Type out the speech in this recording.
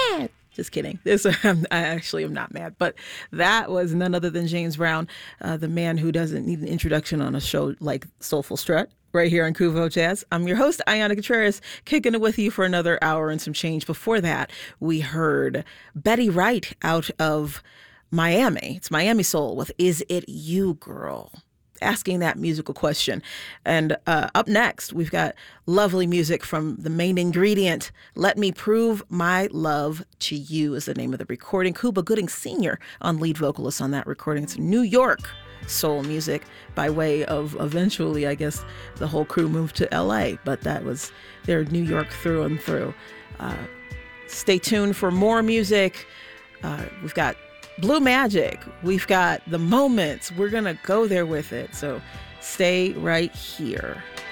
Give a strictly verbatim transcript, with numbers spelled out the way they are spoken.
mad. Just kidding. This, um, I actually am not mad. But that was none other than James Brown, uh, the man who doesn't need an introduction on a show like Soulful Strut, right here on Kuvo Jazz. I'm your host, Ayana Contreras, kicking it with you for another hour and some change. Before that, we heard Betty Wright out of Miami. It's Miami Soul with Is It You, Girl? Asking that musical question. And uh, up next, we've got lovely music from the main ingredient. Let Me Prove My Love to You is the name of the recording. Cuba Gooding Senior on lead vocalist on that recording. It's New York soul music by way of eventually, I guess, the whole crew moved to L A, but that was their New York through and through. Uh, stay tuned for more music. Uh, we've got Blue Magic. We've got The Moments. We're going to go there with it. So stay right here.